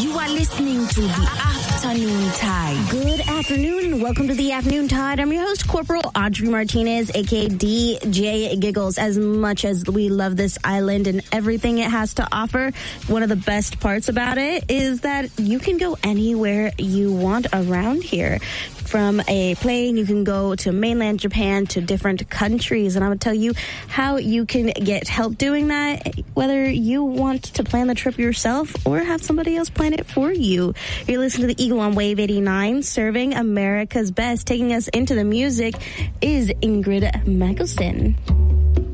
You are listening to The Afternoon Tide. Good afternoon and welcome to The Afternoon Tide. I'm your host, Corporal Audrey Martinez, aka DJ Giggles. As much as we love this island and everything it has to offer, one of the best parts about it is that you can go anywhere you want around here. From a plane, you can go to mainland Japan, to different countries, and I'm going to tell you how you can get help doing that, whether you want to plan the trip yourself or have somebody else plan it for you. You're listening to the Eagle on Wave 89, serving America's best. Taking us into the music is Ingrid Michaelson.